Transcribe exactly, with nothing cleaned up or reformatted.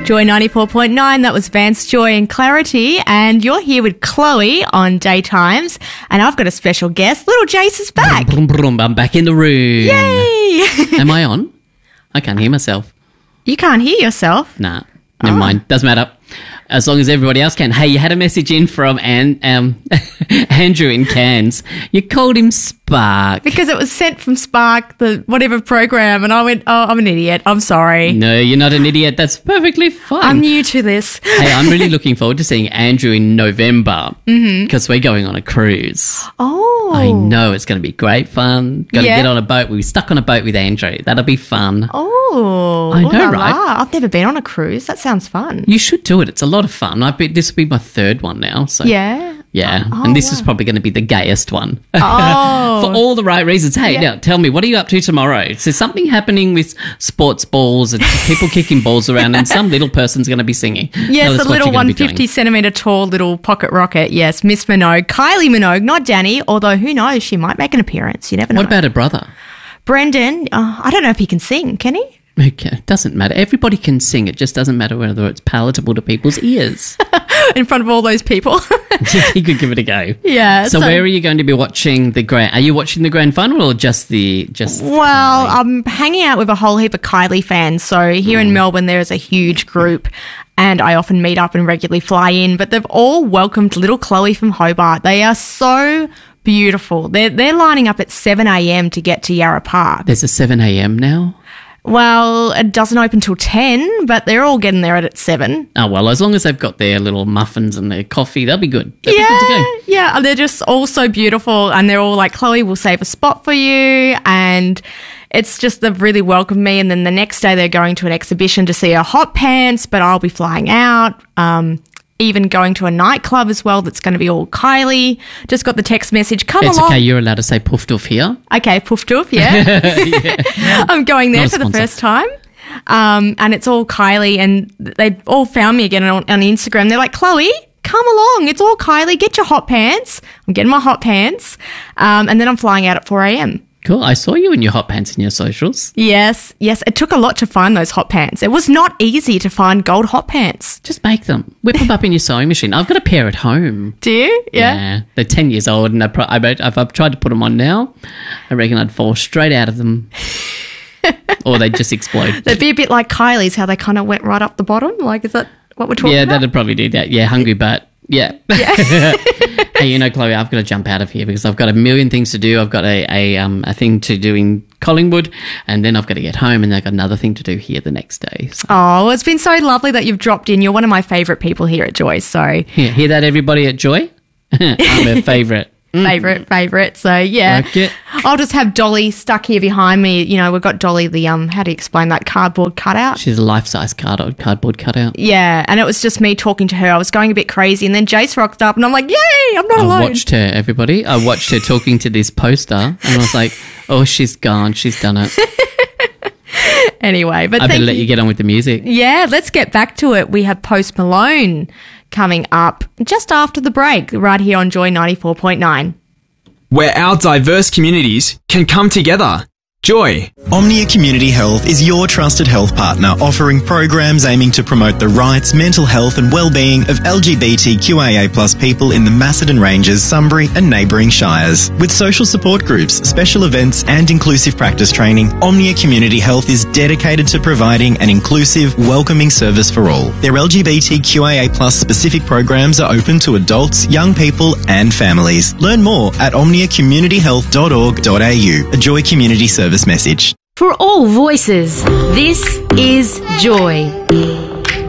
Joy ninety-four point nine, that was Vance, Joy and Clarity, and you're here with Chloe on Daytimes, and I've got a special guest. Little Jace is back. Brum, brum, brum. I'm back in the room. Yay! Am I on? I can't hear myself. You can't hear yourself? Nah, never Oh. mind. Doesn't matter. As long as everybody else can. Hey, you had a message in from An- um, Andrew in Cairns. You called him Spark. Because it was sent from Spark, the whatever program, and I went, oh, I'm an idiot. I'm sorry. No, you're not an idiot. That's perfectly fine. I'm new to this. Hey, I'm really looking forward to seeing Andrew in November because we're going on a cruise. Oh. I know it's going to be great fun. Got to Yeah. get on a boat. We're stuck on a boat with Andrew. That'll be fun. Oh. I know, ooh la right? la. I've never been on a cruise. That sounds fun. You should do it. It's a lot of fun. I bet this will be my third one now. So Yeah. yeah, Oh, and this is wow. probably going to be the gayest one. Oh. For all the right reasons. Hey, Yeah. now tell me, what are you up to tomorrow? Is there something happening with sports balls and people kicking balls around and some little person's going to be singing? Tell Yes, us the what little you're gonna one be doing. hundred fifty centimetre tall little pocket rocket. Yes, Miss Minogue. Kylie Minogue, not Danny, although who knows, she might make an appearance. You never know. What about her brother? Brendan? Uh, I don't know if he can sing, can he? Okay, doesn't matter. Everybody can sing. It just doesn't matter whether it's palatable to people's ears. In front of all those people. You could give it a go. Yeah. So, where are you going to be watching the grand? Are you watching the grand final or just the just? Well, I'm hanging out with a whole heap of Kylie fans. So here Mm. in Melbourne, there is a huge group, and I often meet up and regularly fly in. But they've all welcomed little Chloe from Hobart. They are so beautiful. They're they're lining up at seven a.m. to get to Yarra Park. There's a seven a.m. now. Well, it doesn't open till ten, but they're all getting there at seven. Oh well, as long as they've got their little muffins and their coffee, they'll be good. They'll Yeah, be good to go. yeah, they're just all so beautiful, and they're all like, Chloe, we'll save a spot for you, and it's just they've really welcomed me. And then the next day they're going to an exhibition to see her hot pants, but I'll be flying out. Um, even going to a nightclub as well that's going to be all Kylie. Just got the text message, come It's along. okay. You're allowed to say poofed off here. Okay, poofed off, yeah. I'm going there Not a for the sponsor. first time. Um, and it's all Kylie, and they all found me again on, on Instagram. They're like, Chloe, come along. It's all Kylie. Get your hot pants. I'm getting my hot pants. Um, and then I'm flying out at four a.m. Cool. I saw you in your hot pants in your socials. Yes, yes. It took a lot to find those hot pants. It was not easy to find gold hot pants. Just make them. Whip them up in your sewing machine. I've got a pair at home. Do you? Yeah. They're ten years old, and I pro- I bet if I've tried to put them on now, I reckon I'd fall straight out of them. Or they'd just explode. They'd be a bit like Kylie's, how they kind of went right up the bottom. Like, is that what we're talking Yeah, about? that'd probably do that. Yeah, hungry butt. Yeah. Hey, you know, Chloe, I've got to jump out of here because I've got a million things to do. I've got a a, um, a thing to do in Collingwood, and then I've got to get home, and then I've got another thing to do here the next day. So, Oh, it's been so lovely that you've dropped in. You're one of my favourite people here at Joy. So, here, hear that, everybody at Joy? I'm a favourite. favourite, favourite. So, yeah. Like it. I'll just have Dolly stuck here behind me. You know, we've got Dolly, the, um, how do you explain that, cardboard cutout? She's a life-size card- cardboard cutout. Yeah, and it was just me talking to her. I was going a bit crazy, and then Jace rocked up, and I'm like, yay, I'm not I alone. watched her, everybody. I watched her talking to this poster, and I was like, oh, she's gone. She's done it. Anyway, but I better thank let you get on with the music. Yeah, let's get back to it. We have Post Malone coming up just after the break, right here on Joy ninety-four point nine. Where our diverse communities can come together. Joy. Omnia Community Health is your trusted health partner, offering programs aiming to promote the rights, mental health and well-being of L G B T Q I A plus people in the Macedon Ranges, Sunbury and neighbouring shires. With social support groups, special events and inclusive practice training, Omnia Community Health is dedicated to providing an inclusive, welcoming service for all. Their L G B T Q I A plus specific programs are open to adults, young people and families. Learn more at omnia community health dot org dot a u, a Joy Community Service message. For all voices, this is Joy.